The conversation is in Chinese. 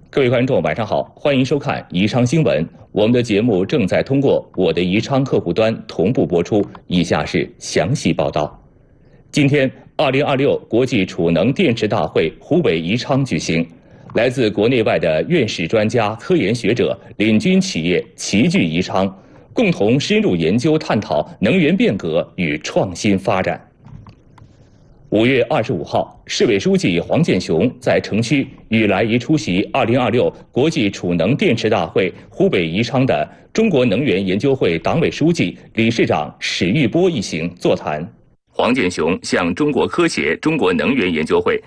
各位观众，晚上好，欢迎收看宜昌新闻。我们的节目正在通过我的宜昌客户端同步播出。以下是详细报道。今天，2026国际储能电池大会湖北宜昌举行，来自国内外的院士、专家、科研学者、领军企业齐聚宜昌，共同深入研究探讨能源变革与创新发展。5月25号，市委书记黄健雄在城区与来宜出席2026国际储能电池大会湖北宜昌的中国能源研究会党委书记、理事长史玉波一行座谈。黄健雄向中国科协中国能源研究会